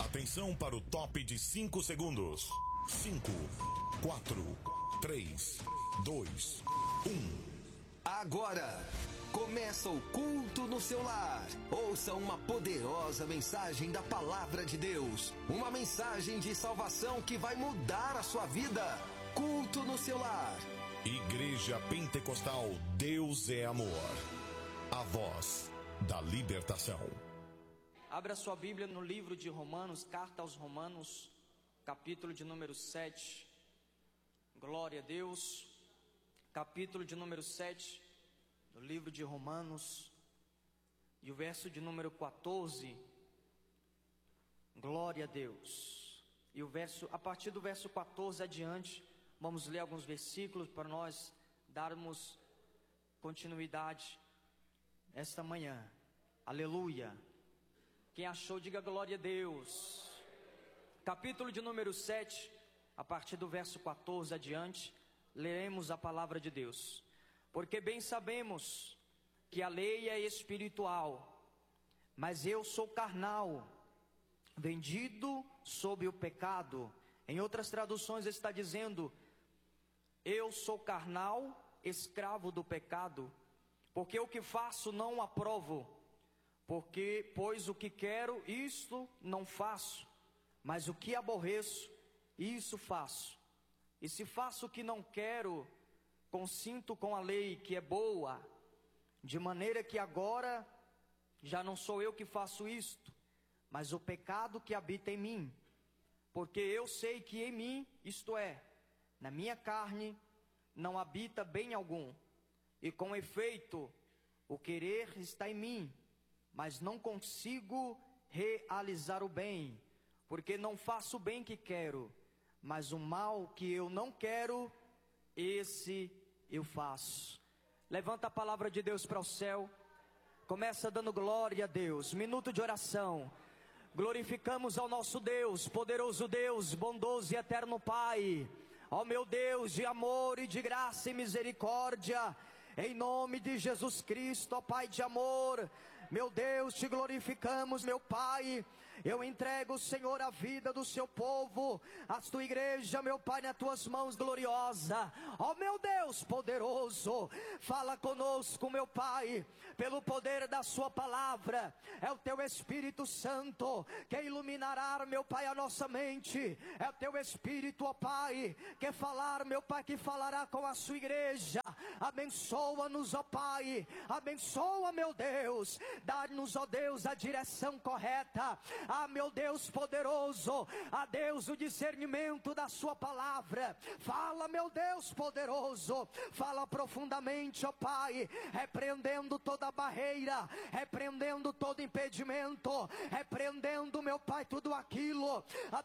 Atenção para o top de 5 segundos. 5, 4, 3, 2, 1. Agora começa o culto no seu lar. Ouça uma poderosa mensagem da palavra de Deus. Uma mensagem de salvação que vai mudar a sua vida. Culto no seu lar. Igreja Pentecostal Deus é Amor. A voz da libertação. Abra sua Bíblia no livro de Romanos, carta aos Romanos, capítulo de número 7. Glória a Deus. Capítulo de número 7 do livro de Romanos, e o verso de número 14. Glória a Deus. E a partir do verso 14 adiante, vamos ler alguns versículos para nós darmos continuidade esta manhã. Aleluia. Quem achou, diga glória a Deus. Capítulo de número 7, a partir do verso 14 adiante, leremos a palavra de Deus. Porque bem sabemos que a lei é espiritual, mas eu sou carnal, vendido sob o pecado. Em outras traduções está dizendo: eu sou carnal, escravo do pecado, porque o que faço não aprovo. Pois o que quero, isto não faço, mas o que aborreço, isso faço. E se faço o que não quero, consinto com a lei que é boa, de maneira que agora já não sou eu que faço isto, mas o pecado que habita em mim. Porque eu sei que em mim, isto é, na minha carne, não habita bem algum. E com efeito, o querer está em mim, mas não consigo realizar o bem, porque não faço o bem que quero, mas o mal que eu não quero, esse eu faço. Levanta a palavra de Deus para o céu. Começa dando glória a Deus. Minuto de oração. Glorificamos ao nosso Deus, poderoso Deus, bondoso e eterno Pai. Ó meu Deus de amor e de graça e misericórdia, em nome de Jesus Cristo, ó Pai de amor, meu Deus, te glorificamos, meu Pai. Eu entrego, Senhor, a vida do seu povo, a tua igreja, meu Pai, nas tuas mãos gloriosa. Ó meu Deus poderoso, fala conosco, meu Pai, pelo poder da sua palavra. É o teu Espírito Santo que iluminará, meu Pai, a nossa mente. É o teu Espírito, ó Pai, que falar, meu Pai, que falará com a sua igreja. Abençoa-nos, ó Pai, abençoa, meu Deus. Dá-nos, ó Deus, a direção correta. Ah, meu Deus poderoso, a Deus o discernimento da sua palavra. Fala, meu Deus poderoso, fala profundamente, ó Pai, repreendendo toda barreira, repreendendo todo impedimento, repreendendo, meu Pai, tudo aquilo,